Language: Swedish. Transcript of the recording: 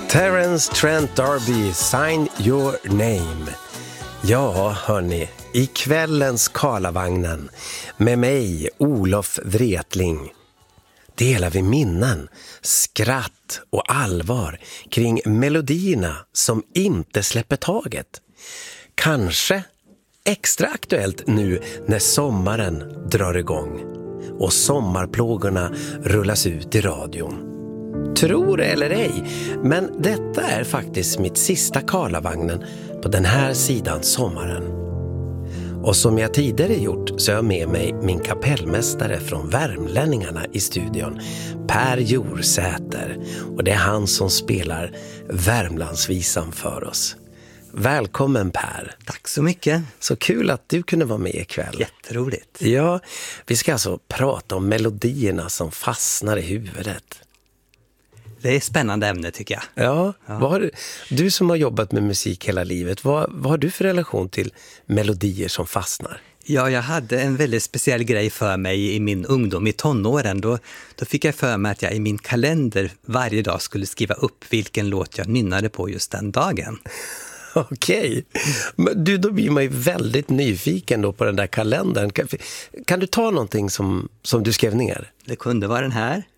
Terence Trent D'Arby, Sign Your Name. Ja, hörni, i kvällens Karlavagnen med mig, Olof Wretling, delar vi minnen, skratt och allvar kring melodierna som inte släpper taget. Kanske extra aktuellt nu när sommaren drar igång och sommarplågorna rullas ut i radion. Tror det eller ej, men detta är faktiskt mitt sista Karlavagnen på den här sidan sommaren. Och som jag tidigare gjort så har jag med mig min kapellmästare från Värmlänningarna i studion, Per Jorsäter. Och det är han som spelar Värmlandsvisan för oss. Välkommen Per. Tack så mycket. Så kul att du kunde vara med ikväll. Jätteroligt. Ja, vi ska alltså prata om melodierna som fastnar i huvudet. Det är ett spännande ämne tycker jag. Ja. Vad har du som har jobbat med musik hela livet, vad har du för relation till melodier som fastnar? Ja, jag hade en väldigt speciell grej för mig i min ungdom, i tonåren. Då fick jag för mig att jag i min kalender varje dag skulle skriva upp vilken låt jag nynnade på just den dagen. Okej. Men då blir man ju väldigt nyfiken då på den där kalendern. Kan du ta någonting som du skrev ner? Det kunde vara den här.